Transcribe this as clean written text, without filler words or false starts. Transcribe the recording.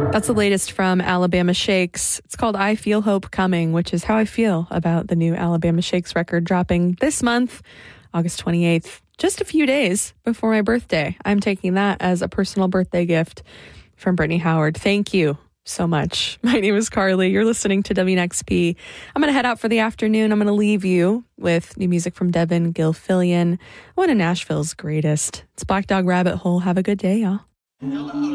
That's the latest from Alabama Shakes. It's called I Feel Hope Coming, which is how I feel about the new Alabama Shakes record dropping this month, August 28th, just a few days before my birthday. I'm taking that as a personal birthday gift from Brittany Howard. Thank you so much. My name is Carly. You're listening to WNXP. I'm going to head out for the afternoon. I'm going to leave you with new music from Devin Gilfillian, one of Nashville's greatest. It's Black Dog Rabbit Hole. Have a good day, y'all.